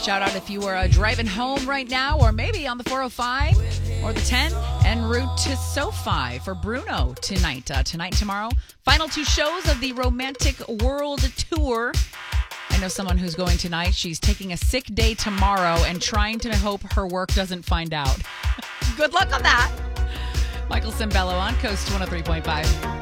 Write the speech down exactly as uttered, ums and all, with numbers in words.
Shout out if you are uh, driving home right now, or maybe on the four oh five or the ten en route to SoFi for Bruno tonight. Uh, tonight, tomorrow, final two shows of the Romantic World Tour. I know someone who's going tonight. She's taking a sick day tomorrow and trying to hope her work doesn't find out. Good luck on that. Michael Cimbello on Coast one oh three point five.